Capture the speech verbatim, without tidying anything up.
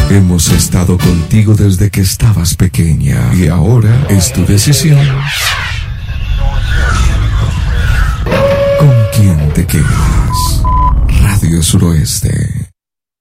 Hemos estado contigo desde que estabas pequeña y ahora es tu decisión. ¿Con quién te quedas? Radio Suroeste.